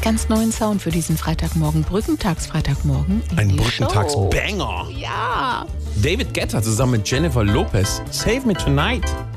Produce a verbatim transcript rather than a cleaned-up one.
ganz neuen Sound für diesen Freitagmorgen, Brückentags-Freitagmorgen. in Ein die Brückentags-Banger. Show. Ja. David Guetta zusammen mit Jennifer Lopez. Save Me Tonight.